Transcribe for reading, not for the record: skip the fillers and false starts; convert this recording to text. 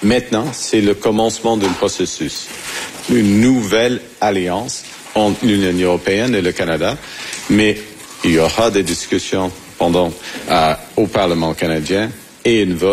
Maintenant, c'est le commencement d'un processus, une nouvelle alliance entre l'Union européenne et le Canada, mais il y aura des discussions au Parlement canadien et une vote